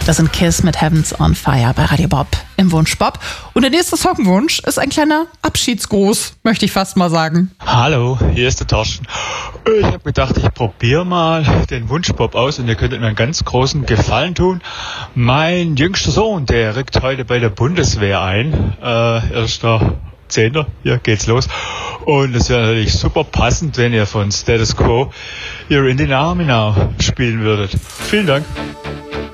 Das sind Kiss mit Heavens on Fire bei Radio Bob im Wunschbob. Und der nächste Songwunsch ist ein kleiner Abschiedsgruß, möchte ich fast mal sagen. Hallo, hier ist der Torsten. Ich habe gedacht, ich probiere mal den Wunschbob aus und ihr könntet mir einen ganz großen Gefallen tun. Mein jüngster Sohn, der rückt heute bei der Bundeswehr ein. 1.10. Hier geht's los. Und es wäre natürlich super passend, wenn ihr von Status Quo You're in the Army Now spielen würdet. Vielen Dank.